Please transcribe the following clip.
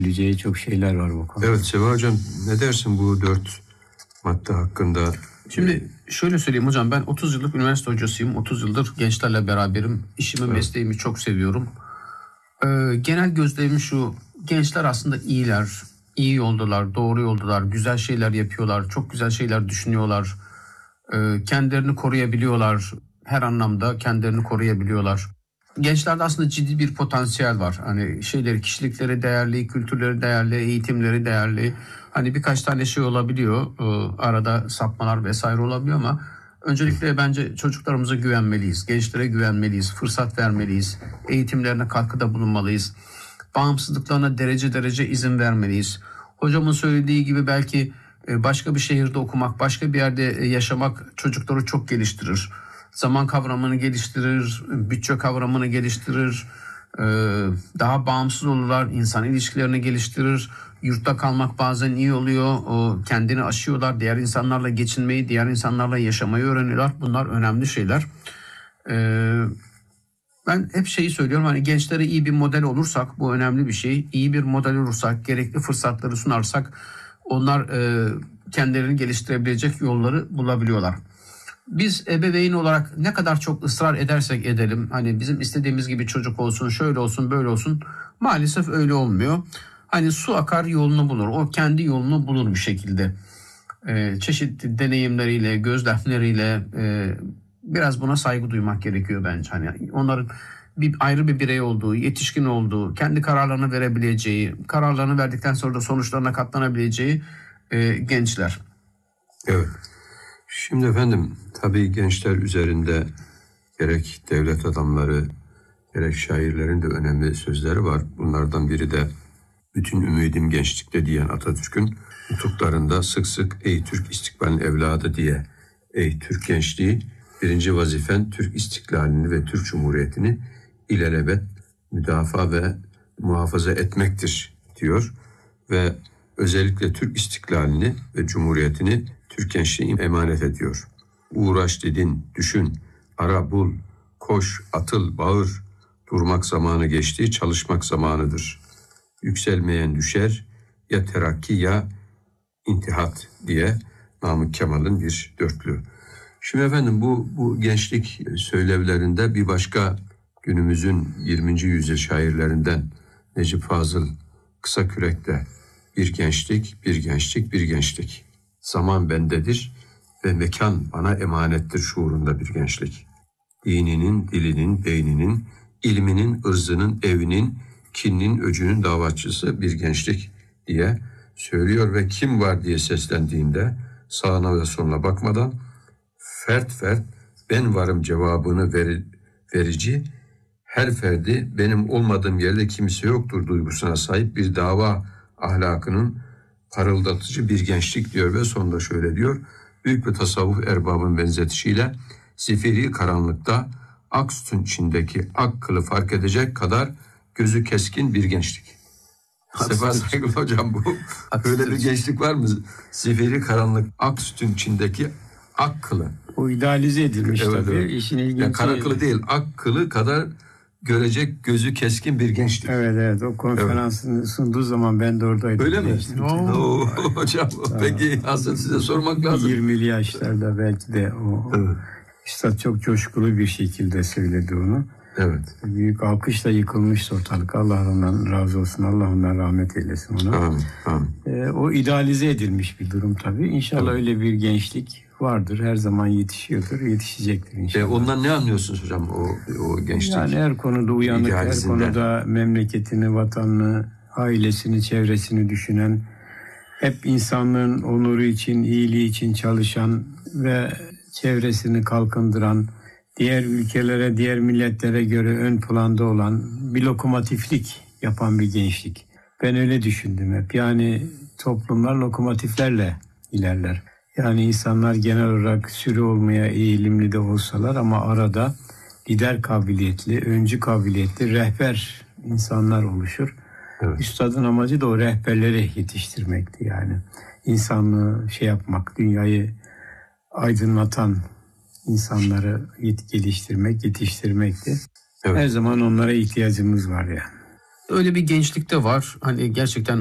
Diyeceği çok şeyler var bu konuda. Evet Sefa Hocam, ne dersin bu 4 madde hakkında? Şimdi şöyle söyleyeyim hocam, ben 30 yıllık üniversite hocasıyım. 30 yıldır gençlerle beraberim. İşimi, mesleğimi çok seviyorum. Genel gözlemim şu: gençler aslında iyiler, iyi yoldalar, doğru yoldalar, güzel şeyler yapıyorlar, çok güzel şeyler düşünüyorlar. Kendilerini koruyabiliyorlar, her anlamda kendilerini koruyabiliyorlar. Gençlerde aslında ciddi bir potansiyel var. Hani kişilikleri değerli, kültürleri değerli, eğitimleri değerli. Hani birkaç tane şey olabiliyor, arada sapmalar vesaire olabiliyor ama öncelikle bence çocuklarımıza güvenmeliyiz, gençlere güvenmeliyiz, fırsat vermeliyiz, eğitimlerine katkıda bulunmalıyız. Bağımsızlıklarına derece izin vermeliyiz. Hocamın söylediği gibi belki başka bir şehirde okumak, başka bir yerde yaşamak çocukları çok geliştirir. Zaman kavramını geliştirir, bütçe kavramını geliştirir, daha bağımsız olurlar, insan ilişkilerini geliştirir. Yurtta kalmak bazen iyi oluyor, kendini aşıyorlar, diğer insanlarla geçinmeyi, diğer insanlarla yaşamayı öğreniyorlar. Bunlar önemli şeyler. Ben hep söylüyorum, hani gençlere iyi bir model olursak bu önemli bir şey. İyi bir model olursak, gerekli fırsatları sunarsak onlar kendilerini geliştirebilecek yolları bulabiliyorlar. Biz ebeveyn olarak ne kadar çok ısrar edersek edelim, hani bizim istediğimiz gibi çocuk olsun, şöyle olsun, böyle olsun, maalesef öyle olmuyor. Hani su akar yolunu bulur, o kendi yolunu bulur bir şekilde. Çeşitli deneyimleriyle, gözlemleriyle biraz buna saygı duymak gerekiyor bence. Hani onların ayrı bir birey olduğu, yetişkin olduğu, kendi kararlarını verebileceği, kararlarını verdikten sonra da sonuçlarına katlanabileceği gençler. Evet. Şimdi efendim, tabii gençler üzerinde gerek devlet adamları, gerek şairlerin de önemli sözleri var. Bunlardan biri de bütün ümidim gençlikte diyen Atatürk'ün nutuklarında sık sık "Ey Türk istikbalin evladı" diye, "Ey Türk gençliği, birinci vazifen Türk istiklalini ve Türk Cumhuriyeti'ni ilelebet müdafaa ve muhafaza etmektir" diyor ve özellikle Türk istiklalini ve Cumhuriyeti'ni Türk gençliği emanet ediyor. Uğraş dedin, düşün, ara bul, koş, atıl, bağır, durmak zamanı geçti, çalışmak zamanıdır. Yükselmeyen düşer, ya terakki ya intihat diye Namık Kemal'in bir dörtlü. Şimdi efendim, bu gençlik söylevlerinde bir başka günümüzün 20. yüzyıl şairlerinden Necip Fazıl Kısakürek'te "Bir gençlik, bir gençlik, bir gençlik. Zaman bendedir ve mekan bana emanettir" şuurunda bir gençlik. Dininin, dilinin, beyninin, ilminin, ırzının, evinin, kininin, öcünün davatçısı bir gençlik diye söylüyor ve kim var diye seslendiğinde sağına ve soluna bakmadan fert fert ben varım cevabını verici, her ferdi benim olmadığım yerde kimse yoktur duygusuna sahip bir dava ahlakının parıldatıcı bir gençlik diyor ve sonunda şöyle diyor: büyük bir tasavvuf erbabın benzetişiyle zifiri karanlıkta ak sütün içindeki ak kılı fark edecek kadar gözü keskin bir gençlik. Sefa Saygılı hocam, bu böyle bir gençlik var mı? Zifiri karanlık ak sütün içindeki ak kılı. O idealize edilmiş tabii. Evet. İşin ilginci. Yani kara kılı değil, ak kılı kadar görecek gözü keskin bir gençlik. Evet, o konferansını sunduğu zaman ben de oradaydım. Öyle mi? Hocam peki aslında size sormak lazım. 20'li yaşlarda belki de o. Evet. Üstad çok coşkulu bir şekilde söyledi onu. Evet. Büyük alkışla yıkılmıştı ortalık. Allah ondan razı olsun. Allah ondan rahmet eylesin ona. Amin. O idealize edilmiş bir durum tabii. İnşallah öyle bir gençlik vardır. Her zaman yetişiyordur. Yetişecektir inşallah. Ondan ne anlıyorsunuz hocam, o gençlik? Yani her konuda uyanık, her konuda memleketini, vatanını, ailesini, çevresini düşünen, hep insanlığın onuru için, iyiliği için çalışan ve çevresini kalkındıran, diğer ülkelere, diğer milletlere göre ön planda olan bir lokomotiflik yapan bir gençlik. Ben öyle düşündüm hep. Yani toplumlar lokomotiflerle ilerler. Yani insanlar genel olarak sürü olmaya eğilimli de olsalar ama arada lider kabiliyetli, öncü kabiliyetli, rehber insanlar oluşur. Evet. Üstadın amacı da o rehberleri yetiştirmekti yani. İnsanlığı yapmak, dünyayı aydınlatan insanları geliştirmek, yetiştirmekti. Evet. Her zaman onlara ihtiyacımız var yani. Öyle bir gençlikte var. Hani gerçekten